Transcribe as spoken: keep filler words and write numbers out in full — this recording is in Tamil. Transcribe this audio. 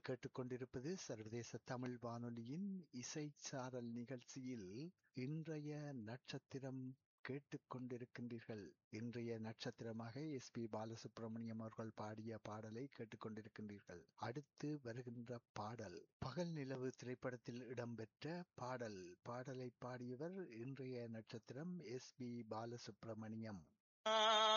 கேட்டுக்கொண்டிருப்பது சர்வதேச தமிழ் வானொலியின் இசைச்சாரல் நிகழ்ச்சியில் இன்றைய நட்சத்திரம் கேட்டுக்கொண்டிருக்கின்றீர்கள். இன்றைய நட்சத்திரமாக எஸ் பி பாலசுப்ரமணியம் அவர்கள் பாடிய பாடலை கேட்டுக்கொண்டிருக்கின்றீர்கள். அடுத்து வருகின்ற பாடல் பகல் நிலவு திரைப்படத்தில் இடம்பெற்ற பாடல். பாடலை பாடியவர் இன்றைய நட்சத்திரம் எஸ் பி பாலசுப்ரமணியம்.